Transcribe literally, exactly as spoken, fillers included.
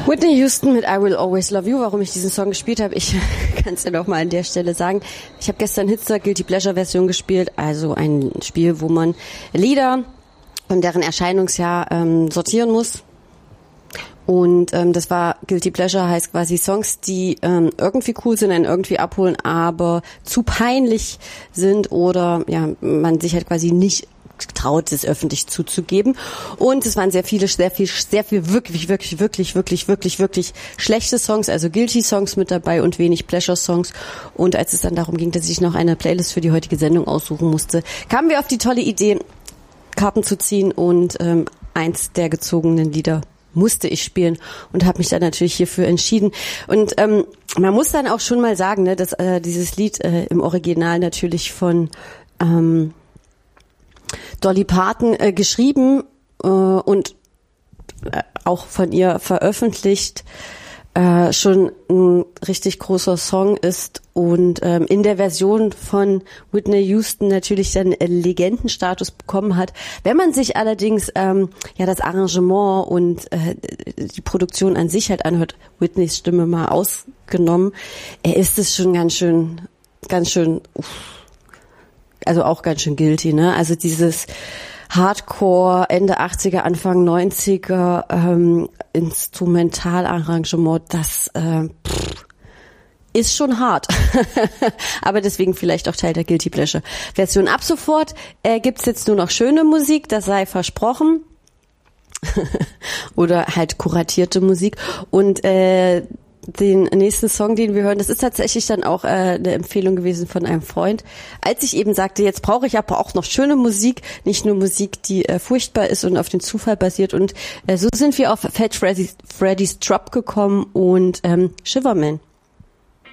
Whitney Houston mit I Will Always Love You. Warum ich diesen Song gespielt habe, ich kann es dir noch mal an der Stelle sagen. Ich habe gestern Hitster Guilty Pleasure Version gespielt, also ein Spiel, wo man Lieder und deren Erscheinungsjahr ähm, sortieren muss. Und ähm, das war Guilty Pleasure, heißt quasi Songs, die ähm, irgendwie cool sind, einen irgendwie abholen, aber zu peinlich sind oder ja man sich halt quasi nicht traut, es öffentlich zuzugeben. Und es waren sehr viele, sehr viel, sehr viel wirklich, wirklich, wirklich, wirklich, wirklich, wirklich schlechte Songs, also Guilty-Songs mit dabei und wenig Pleasure-Songs. Und als es dann darum ging, dass ich noch eine Playlist für die heutige Sendung aussuchen musste, kamen wir auf die tolle Idee, Karten zu ziehen und ähm, eins der gezogenen Lieder musste ich spielen und habe mich dann natürlich hierfür entschieden. Und ähm, man muss dann auch schon mal sagen, ne, dass äh, dieses Lied äh, im Original natürlich von ähm, Dolly Parton äh, geschrieben äh, und äh, auch von ihr veröffentlicht äh, schon ein richtig großer Song ist und ähm, in der Version von Whitney Houston natürlich dann äh, Legendenstatus bekommen hat. Wenn man sich allerdings ähm, ja das Arrangement und äh, die Produktion an sich halt anhört, Whitneys Stimme mal ausgenommen, äh, ist es schon ganz schön, ganz schön uff, also auch ganz schön guilty, ne? Also dieses Hardcore, Ende achtziger, Anfang neunziger ähm, Instrumentalarrangement, das äh, pff, ist schon hart. Aber deswegen vielleicht auch Teil der Guilty Pleasure Version. Ab sofort äh, gibt's jetzt nur noch schöne Musik, das sei versprochen. Oder halt kuratierte Musik. Und äh, den nächsten Song, den wir hören, das ist tatsächlich dann auch äh, eine Empfehlung gewesen von einem Freund. Als ich eben sagte, jetzt brauche ich aber auch noch schöne Musik, nicht nur Musik, die äh, furchtbar ist und auf den Zufall basiert. Und äh, so sind wir auf Fat Freddy's, Freddy's Drop gekommen und ähm, Shiverman.